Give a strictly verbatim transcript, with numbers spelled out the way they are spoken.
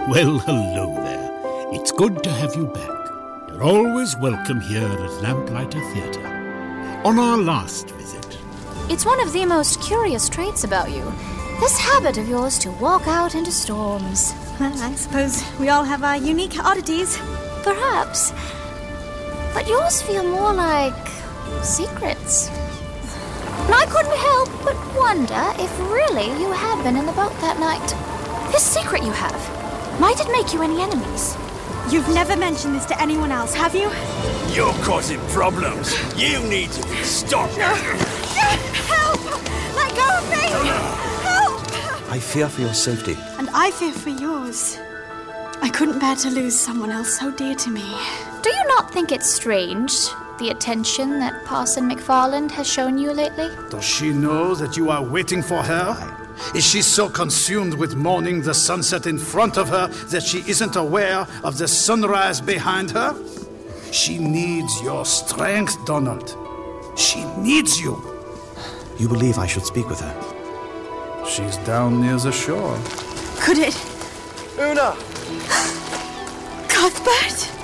Well, hello there. It's good to have you back. You're always welcome here at Lamplighter Theatre. On our last visit... It's one of the most curious traits about you. This habit of yours to walk out into storms. Well, I suppose we all have our unique oddities. Perhaps. But yours feel more like... secrets. And I couldn't help but wonder if really you had been in the boat that night. This secret you have, might it make you any enemies? You've never mentioned this to anyone else, have you? You're causing problems. You need to be stopped. No. Help! Let go of me! Help! I fear for your safety. And I fear for yours. I couldn't bear to lose someone else so dear to me. Do you not think it's strange, the attention that Parson McFarland has shown you lately? Does she know that you are waiting for her? Is she so consumed with mourning the sunset in front of her that she isn't aware of the sunrise behind her? She needs your strength, Donald. She needs you. You believe I should speak with her? She's down near the shore. Could it... Una! Cuthbert?